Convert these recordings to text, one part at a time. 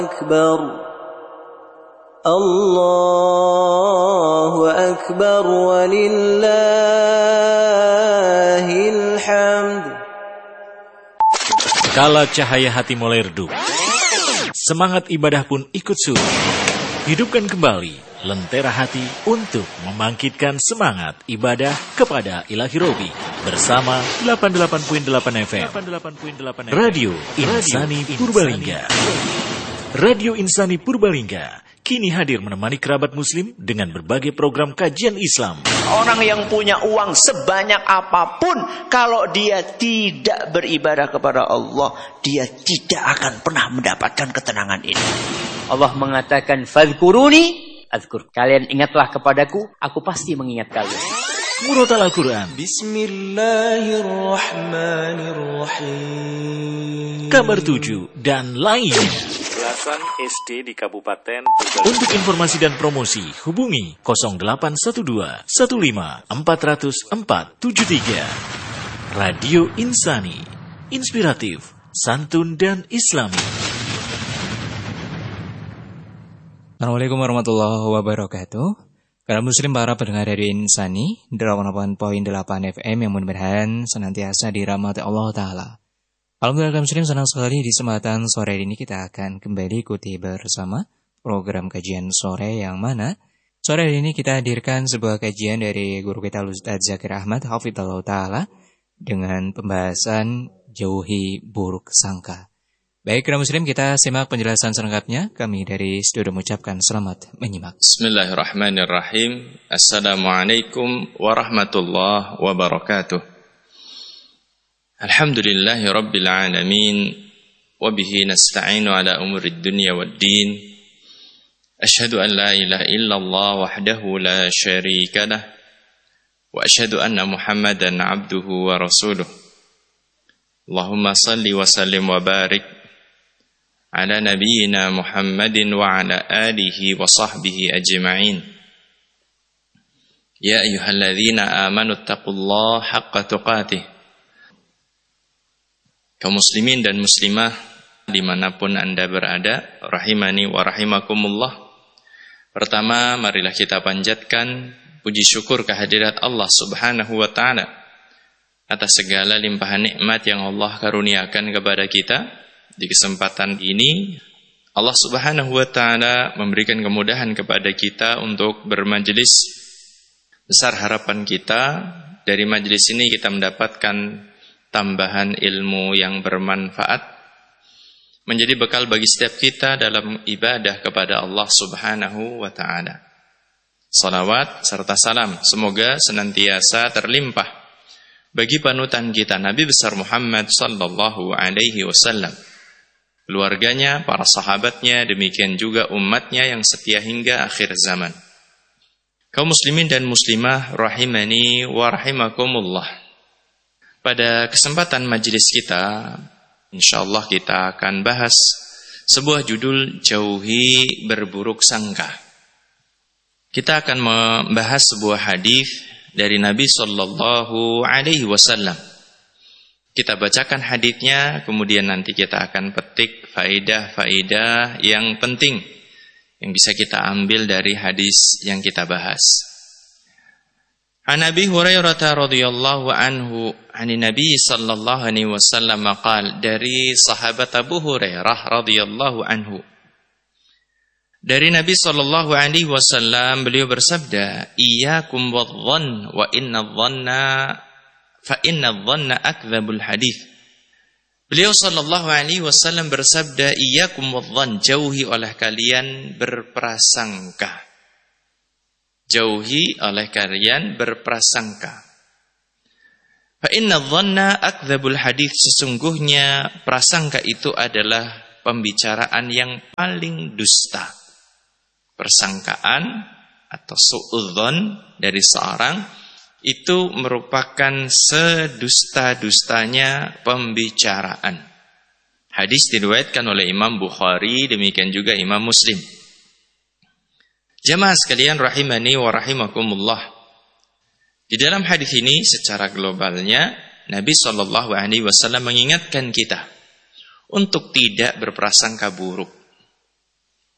أكبر الله أكبر ولله الحمد. Kala cahaya hati mulai redup, semangat ibadah pun ikut surut. Hidupkan kembali lentera hati untuk membangkitkan semangat ibadah kepada Ilahi Robi bersama 88.8 FM Radio Insani Purbalingga. Radio Insani Purbalingga kini hadir menemani kerabat muslim dengan berbagai program kajian Islam. Orang yang punya uang sebanyak apapun, kalau dia tidak beribadah kepada Allah, dia tidak akan pernah mendapatkan ketenangan ini. Allah mengatakan, "Fadhkuruni azkur." Kalian ingatlah kepadaku, aku pasti mengingat kalian. Murotal Al-Quran, Bismillahirrahmanirrahim. Kabar 7 dan lainnya. Belasan SD di Kabupaten Untuk informasi dan promosi hubungi 0812 15 400 473. Radio Insani, inspiratif, santun dan islami. Assalamualaikum warahmatullahi wabarakatuh. Para muslim, para pendengar Radio Insani 88.8 FM yang mudah-mudahan senantiasa dirahmati Allah Ta'ala. Alhamdulillah muslim, senang sekali di kesempatan sore ini kita akan kembali ikuti bersama program kajian sore yang mana sore ini kita hadirkan sebuah kajian dari guru kita Ustaz Zakir Ahmad Hafidhullah Ta'ala dengan pembahasan jauhi buruk sangka. Baik, kaum muslim, kita simak penjelasan selengkapnya. Kami dari studio mengucapkan selamat menyimak. Bismillahirrahmanirrahim. Assalamualaikum warahmatullahi wabarakatuh. Alhamdulillahi rabbil alamin. Wabihi nasta'inu ala umurid dunya waddin. Ashhadu an la ilaha illallah wahdahu la syarika lah. Wa ashhadu anna Muhammadan abduhu wa rasuluh. Allahumma salli wa sallim wa barik ala nabiyyina Muhammadin wa ala alihi wa sahbihi ajma'in. Ya ayyuhalladzina amanu taqullaha haqqa tuqatih. Kaum muslimin dan muslimah dimanapun Anda berada, rahimani wa rahimakumullah. Pertama, marilah kita panjatkan puji syukur kehadirat Allah Subhanahu wa ta'ala atas segala limpahan nikmat yang Allah karuniakan kepada kita. Di kesempatan ini Allah Subhanahu wa ta'ala memberikan kemudahan kepada kita untuk bermajelis. Besar harapan kita dari majelis ini kita mendapatkan tambahan ilmu yang bermanfaat, menjadi bekal bagi setiap kita dalam ibadah kepada Allah Subhanahu wa ta'ala. Salawat serta salam semoga senantiasa terlimpah bagi panutan kita Nabi besar Muhammad sallallahu alaihi wasallam, keluarganya, para sahabatnya, demikian juga umatnya yang setia hingga akhir zaman. Kaum muslimin dan muslimah rahimani wa rahimakumullah. Pada kesempatan majelis kita, insyaallah kita akan bahas sebuah judul, jauhi berburuk sangka. Kita akan membahas sebuah hadis dari Nabi sallallahu alaihi wasallam. Kita bacakan haditsnya, kemudian nanti kita akan petik faedah-faedah yang penting yang bisa kita ambil dari hadis yang kita bahas. An Abi Hurairah radhiyallahu anhu, ani Nabi sallallahu alaihi wasallam qaal, dari sahabat Abu Hurairah radhiyallahu anhu. Dari Nabi sallallahu alaihi wasallam beliau bersabda, "Iyyakum wadh-dhann wa inadh-dhanna fa inadh-dhanna akdzabul hadits." Beliau sallallahu alaihi wasallam bersabda, "Iyyakum wadh-dhann," jauhi oleh kalian berprasangka. Jauhi oleh kalian berprasangka. Fa inadh-dhanna akdzabul hadits, sesungguhnya prasangka itu adalah pembicaraan yang paling dusta. Persangkaan atau su'udzon dari seorang itu merupakan sedusta-dustanya pembicaraan. Hadis diriwayatkan oleh Imam Bukhari, demikian juga Imam Muslim. Jamaah sekalian rahimani wa rahimakumullah. Di dalam hadis ini secara globalnya Nabi sallallahu alaihi wasallam mengingatkan kita untuk tidak berprasangka buruk.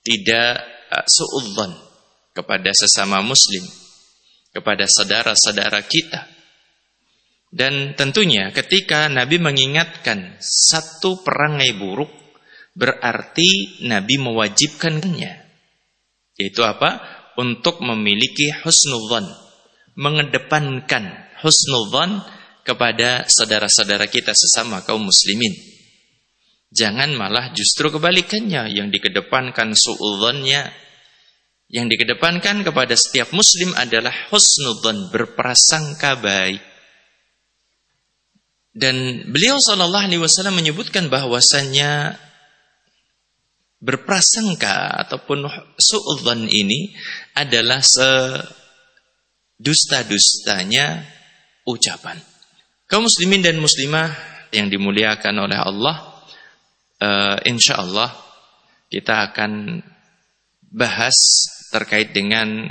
tidak suudzon kepada sesama muslim, kepada saudara-saudara kita. Dan tentunya ketika Nabi mengingatkan satu perangai buruk, berarti Nabi mewajibkannya. Yaitu apa? Untuk memiliki husnudzon, mengedepankan husnudzon kepada saudara-saudara kita sesama kaum muslimin. Jangan malah justru kebalikannya, yang dikedepankan suudzonnya. Yang dikedepankan kepada setiap muslim adalah husnudzon, berprasangka baik. Dan beliau SAW menyebutkan bahwasannya berprasangka ataupun suudzon ini adalah sedusta-dustanya ucapan. Kaum muslimin dan muslimah yang dimuliakan oleh Allah, insyaallah kita akan bahas terkait dengan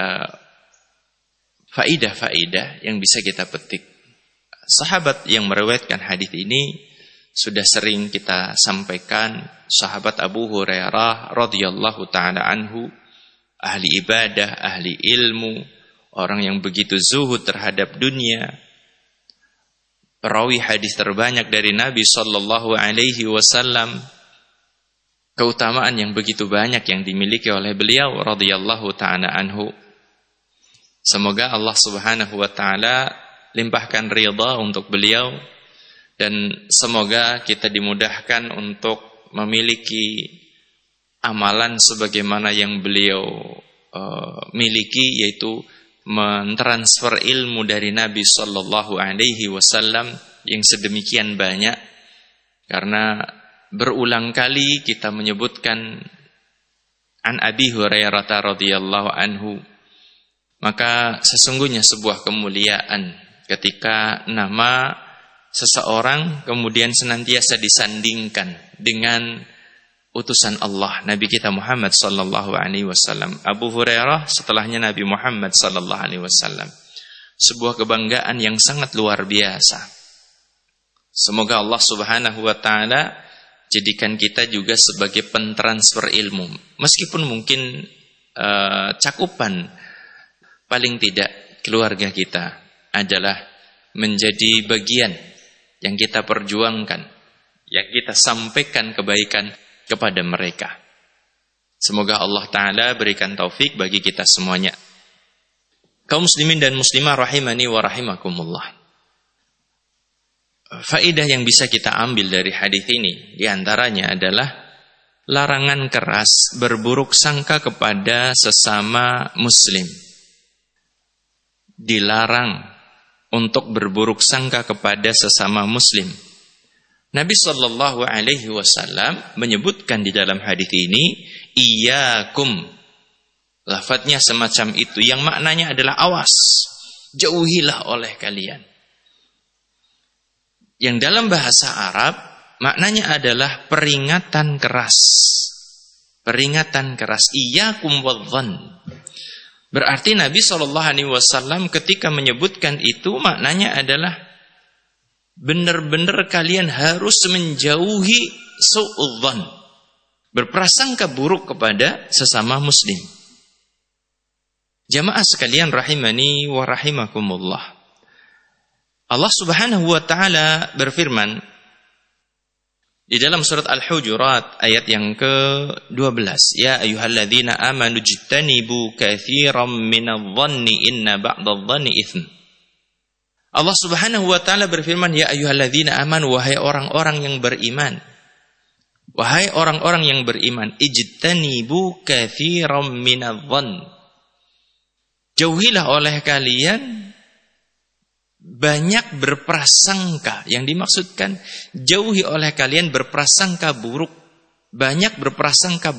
faidah-faidah yang bisa kita petik. Sahabat yang meriwayatkan hadis ini sudah sering kita sampaikan, sahabat Abu Hurairah radhiyallahu taala anhu, ahli ibadah, ahli ilmu, orang yang begitu zuhud terhadap dunia, perawi hadis terbanyak dari Nabi sallallahu alaihi wasallam, keutamaan yang begitu banyak yang dimiliki oleh beliau radhiyallahu taala anhu. Semoga Allah Subhanahu wa taala limpahkan ridha untuk beliau, dan semoga kita dimudahkan untuk memiliki amalan sebagaimana yang beliau miliki, yaitu mentransfer ilmu dari Nabi sallallahu alaihi wasallam yang sedemikian banyak. Karena berulang kali kita menyebutkan an Abi Hurairah radhiyallahu anhu, maka sesungguhnya sebuah kemuliaan ketika nama seseorang kemudian senantiasa disandingkan dengan utusan Allah, Nabi kita Muhammad sallallahu alaihi wasallam. Abu Hurairah setelahnya Nabi Muhammad sallallahu alaihi wasallam. Sebuah kebanggaan yang sangat luar biasa. Semoga Allah Subhanahu wa taala jadikan kita juga sebagai pentransfer ilmu. Meskipun mungkin cakupan paling tidak keluarga kita adalah menjadi bagian yang kita perjuangkan, yang kita sampaikan kebaikan kepada mereka. Semoga Allah Ta'ala berikan taufik bagi kita semuanya. Kaum muslimin dan muslimah rahimani wa rahimakumullah. Faedah yang bisa kita ambil dari hadis ini diantaranya adalah larangan keras berburuk sangka kepada sesama muslim. Dilarang untuk berburuk sangka kepada sesama muslim. Nabi sallallahu alaihi wasallam menyebutkan di dalam hadis ini, iyyakum. Lafadznya semacam itu yang maknanya adalah awas, jauhilah oleh kalian. Yang dalam bahasa Arab maknanya adalah peringatan keras. Peringatan keras, iyyakum wadh-dhann. Berarti Nabi SAW ketika menyebutkan itu maknanya adalah benar-benar kalian harus menjauhi suudzon, berprasangka buruk kepada sesama muslim. Jamaah sekalian rahimani wa rahimakumullah. Allah Subhanahu wa taala berfirman di dalam surat Al-Hujurat ayat yang ke-12, ya ayyuhalladzina amanu jtanibu katsiran minadh-dhanni inna ba'dadh-dhanni itsm. Allah Subhanahu wa taala berfirman, ya ayyuhalladzina amanu, wahai orang-orang yang beriman. Wahai orang-orang yang beriman, ijtanibu katsiran minadh-dhann. Jauhilah oleh kalian banyak berprasangka. Yang dimaksudkan, jauhi oleh kalian berprasangka buruk, banyak berprasangka